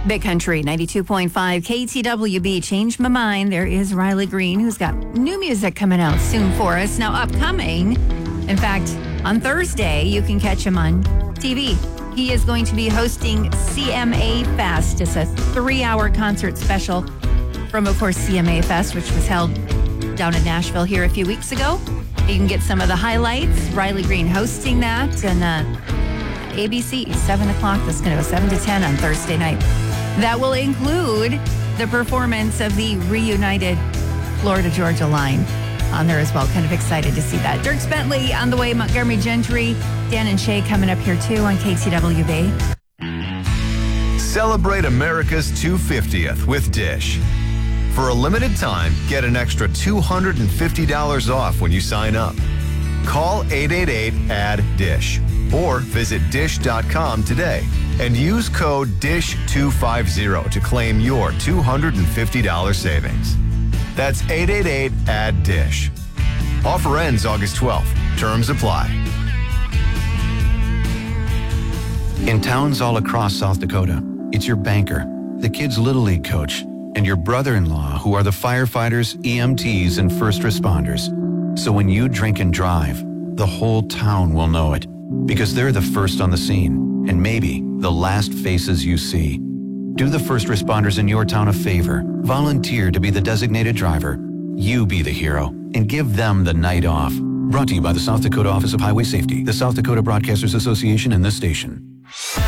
Big Country 92.5 KTWB. Changed my mind. There is Riley Green, who's got new music coming out soon for us. Now, upcoming, in fact, on Thursday, you can catch him on TV. He is going to be hosting CMA Fest. It's a 3-hour concert special from, of course, CMA Fest, which was held down in Nashville here a few weeks ago. You can get some of the highlights. Riley Green hosting that. And ABC, 7 o'clock. That's going to go 7 to 10 on Thursday night. That will include the performance of the reunited Florida-Georgia line on there as well. Kind of excited to see that. Dierks Bentley on the way. Montgomery Gentry, Dan and Shay coming up here too on KTWB. Celebrate America's 250th with Dish. For a limited time, get an extra $250 off when you sign up. Call 888-ADD-DISH or visit dish.com today and use code DISH250 to claim your $250 savings. That's 888-ADD-DISH. Offer ends August 12th. Terms apply. In towns all across South Dakota, it's your banker, the kids' Little League coach, and your brother-in-law who are the firefighters, EMTs, and first responders. So when you drink and drive, the whole town will know it because they're the first on the scene and maybe the last faces you see. Do the first responders in your town a favor. Volunteer to be the designated driver. You be the hero and give them the night off. Brought to you by the South Dakota Office of Highway Safety, the South Dakota Broadcasters Association, and this station.